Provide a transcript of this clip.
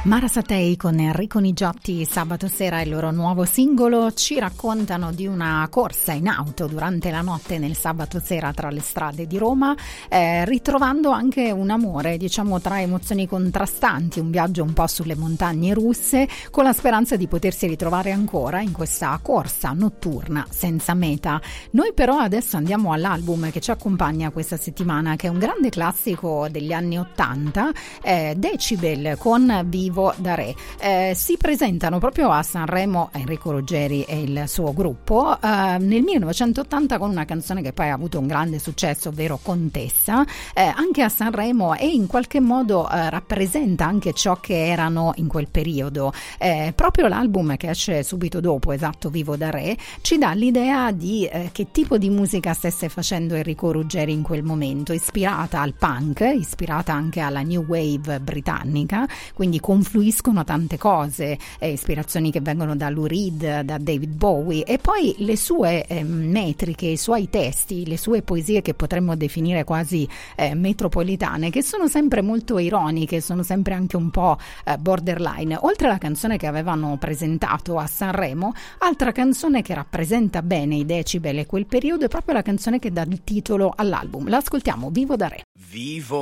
Mara Satei con Enrico Nigiotti sabato sera, il loro nuovo singolo. Ci raccontano di una corsa in auto durante la notte nel sabato sera tra le strade di Roma, ritrovando anche un amore, diciamo, tra emozioni contrastanti, un viaggio un po' sulle montagne russe, con la speranza di potersi ritrovare ancora in questa corsa notturna senza meta. Noi però adesso andiamo all'album che ci accompagna questa settimana, che è un grande classico degli anni '80, Decibel con Vivo da Re. Si presentano proprio a Sanremo Enrico Ruggeri e il suo gruppo nel 1980 con una canzone che poi ha avuto un grande successo, ovvero Contessa, anche a Sanremo, e in qualche modo rappresenta anche ciò che erano in quel periodo. Proprio l'album che esce subito dopo, esatto, Vivo da Re, ci dà l'idea di che tipo di musica stesse facendo Enrico Ruggeri in quel momento, ispirata al punk, ispirata anche alla new wave britannica, quindi confluiscono tante cose, ispirazioni che vengono da Lou Reed, da David Bowie, e poi le sue metriche, i suoi testi, le sue poesie che potremmo definire quasi metropolitane, che sono sempre molto ironiche, sono sempre anche un po' borderline. Oltre alla canzone che avevano presentato a Sanremo, altra canzone che rappresenta bene i Decibel e quel periodo è proprio la canzone che dà il titolo all'album. L'ascoltiamo, Vivo da Re. Vivo